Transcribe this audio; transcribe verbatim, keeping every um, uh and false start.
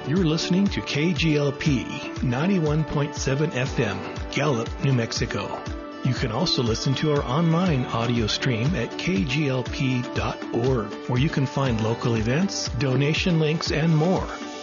You're listening to K G L P ninety-one point seven F M, Gallup, New Mexico. You can also listen to our online audio stream at k g l p dot org, where you can find local events, donation links, and more.